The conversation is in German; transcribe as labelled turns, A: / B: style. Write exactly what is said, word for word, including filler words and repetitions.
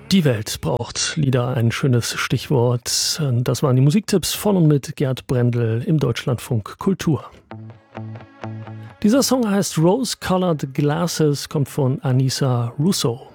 A: Die Welt braucht Lieder, ein schönes Stichwort. Das waren die Musiktipps von und mit Gerd Brendel im Deutschlandfunk Kultur. Dieser Song heißt Rose Colored Glasses, kommt von Anissa Russo.